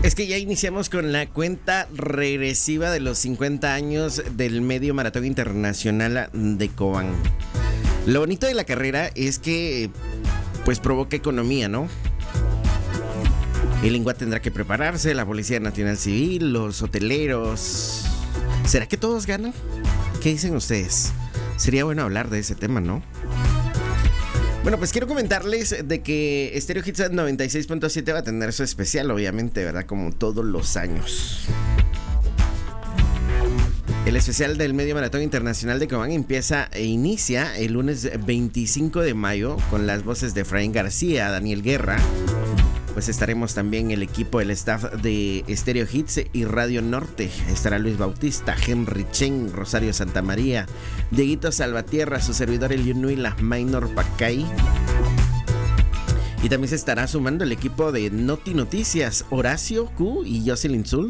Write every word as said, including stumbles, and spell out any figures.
Es que ya iniciamos con la cuenta regresiva de los cincuenta años del Medio Maratón Internacional de Cobán. Lo bonito de la carrera es que pues provoca economía, ¿no? El Lingua tendrá que prepararse, la Policía Nacional Civil, los hoteleros. ¿Será que todos ganan? ¿Qué dicen ustedes? Sería bueno hablar de ese tema, ¿no? Bueno, pues quiero comentarles de que Stereo Hits noventa y seis punto siete va a tener su especial, obviamente, ¿verdad? Como todos los años. El especial del Medio Maratón Internacional de Cobán empieza e inicia el lunes veinticinco de mayo con las voces de Efraín García, Daniel Guerra. Pues estaremos también el equipo, el staff de Stereo Hits y Radio Norte. Estará Luis Bautista, Henry Chen, Rosario Santamaría, Dieguito Salvatierra, su servidor el Yunuila, Maynor Pacay. Y también se estará sumando el equipo de Noti Noticias, Horacio Q y Jocelyn Zul.